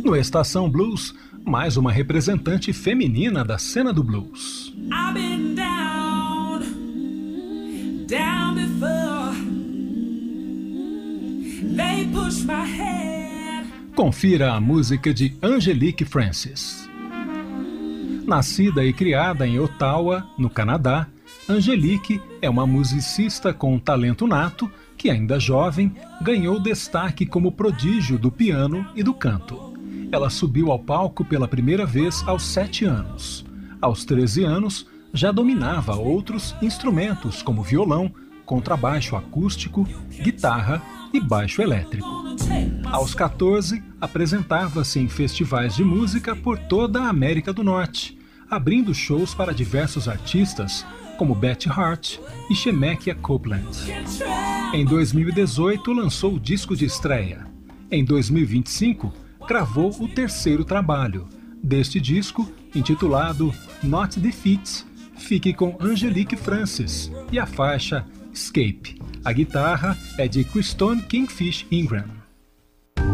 No Estação Blues, mais uma representante feminina da cena do blues. I've been down before. They push my head. Confira a música de Angelique Francis. Nascida e criada em Ottawa, no Canadá, Angelique é uma musicista com talento nato que, ainda jovem, ganhou destaque como prodígio do piano e do canto. Ela subiu ao palco pela primeira vez aos 7 anos. Aos 13 anos, já dominava outros instrumentos como violão, contrabaixo acústico, guitarra e baixo elétrico. Aos 14, apresentava-se em festivais de música por toda a América do Norte, abrindo shows para diversos artistas como Betty Hart e Shemekia Copeland. Em 2018, lançou o disco de estreia. Em 2025, gravou o terceiro trabalho. Deste disco, intitulado Not Defeat, fique com Angelique Francis e a faixa Escape. A guitarra é de Kristone Kingfish Ingram.